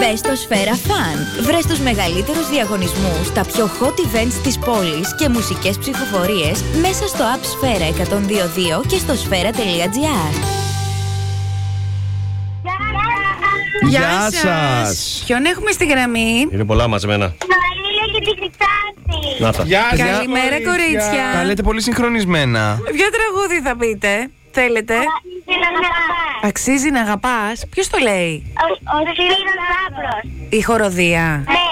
Μπες στο Σφαίρα Fun. Βρες τους μεγαλύτερους διαγωνισμούς, τα πιο hot events της πόλης και μουσικές ψηφοφορίες μέσα στο app Σφαίρα 102.2 και στο σφαίρα.gr. Γεια σας. Ποιον έχουμε στη γραμμή? Είναι πολλά μαζεμένα. Να τα. Καλημέρα, κορίτσια. Τα λέτε πολύ συγχρονισμένα. Ποιο τραγούδι θα πείτε? Θέλετε? Αξίζει να αγαπάς. Ποιος το λέει? Ο Σιρήνος Άπρος. Η χοροδία. Ναι.